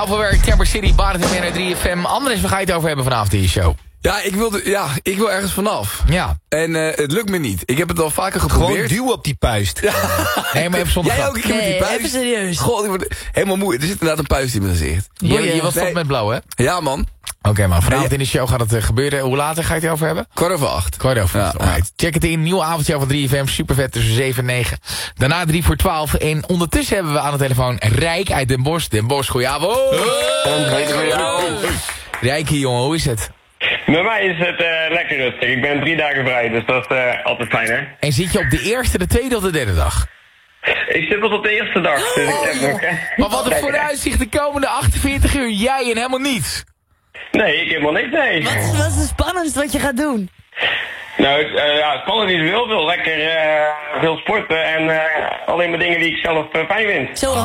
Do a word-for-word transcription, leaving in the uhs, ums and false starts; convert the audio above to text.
twaalf alweer Camper City, Barend en Menno drie F M. Andres, waar ga je het over hebben vanavond in je show? Ja, ik wil, ja, ik wil ergens vanaf. Ja. En uh, het lukt me niet. Ik heb het al vaker geprobeerd. Gewoon duw op die puist. Ja. Nee, maar even zonder Jij grap. ook, ik heb met die Nee, puist. even serieus. God, ik word helemaal moe. Er zit inderdaad een puist in mijn gezicht. Je, je was Nee. top met blauw, hè? Ja, man. Oké, okay, man. Vanavond Nee, in de show gaat het uh, gebeuren. Hoe later ga je het over hebben? Kwart over acht. Kwart over acht. Ja, Alright. Check het in. Nieuwe avondshow van drie F M. Super vet tussen zeven en negen. Daarna drie voor twaalf. En ondertussen hebben we aan de telefoon Rijk uit Den Bosch. Den Bosch, goedenavond. Rijkie, jongen, hoe is het? Bij mij is het uh, lekker rustig. Ik ben drie dagen vrij, dus dat is uh, altijd fijn, hè? En zit je op de eerste, de tweede of de derde dag? Ik zit pas op de eerste dag, dus ik heb nog... Uh, Maar wat een vooruitzicht de komende achtenveertig uur. Jij en helemaal niets. Nee, ik heb helemaal niks, nee. Wat is, wat is het spannendste wat je gaat doen? Nou, het, uh, ja, spannend is heel veel. Lekker uh, veel sporten en uh, alleen maar dingen die ik zelf uh, fijn vind. Zoals?